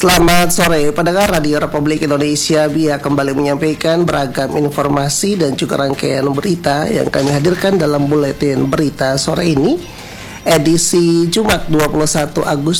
Selamat sore, pendengar Radio Republik Indonesia. BIA kembali menyampaikan beragam informasi dan juga rangkaian berita yang kami hadirkan dalam buletin berita sore ini, edisi Jumat 21 Agustus